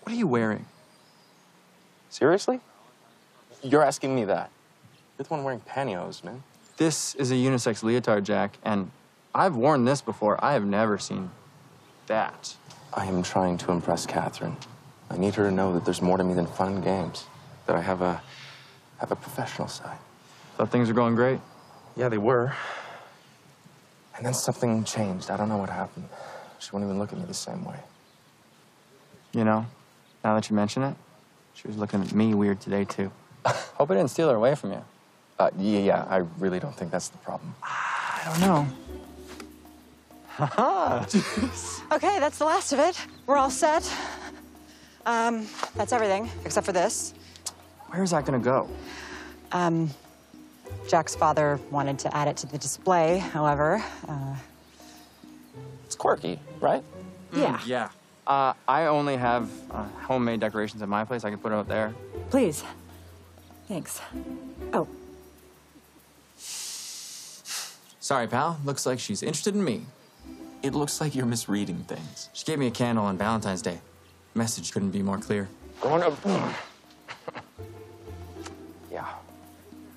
What are you wearing? Seriously? You're asking me that? You're the one wearing pantyhose, man. This is a unisex leotard, Jack, and I've worn this before. I have never seen that. I am trying to impress Catherine. I need her to know that there's more to me than fun and games. That I have a professional side. Thought things were going great. Yeah, they were. And then something changed. I don't know what happened. She won't even look at me the same way. You know, now that you mention it, she was looking at me weird today, too. Hope I didn't steal her away from you. Yeah, I really don't think that's the problem. I don't know. Haha. Okay, that's the last of it. We're all set. That's everything, except for this. Where's that gonna go? Jack's father wanted to add it to the display, however. It's quirky, right? Yeah. Yeah. I only have homemade decorations at my place. I can put them up there. Please. Thanks. Oh. Sorry, pal. Looks like she's interested in me. It looks like you're misreading things. She gave me a candle on Valentine's Day. Message couldn't be more clear. Going up.